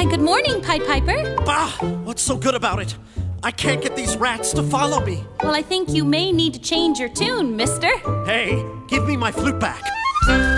good morning, Pied Piper. Bah! What's so good about it? I can't get these rats to follow me. Well, I think you may need to change your tune, mister. Hey, give me my flute back.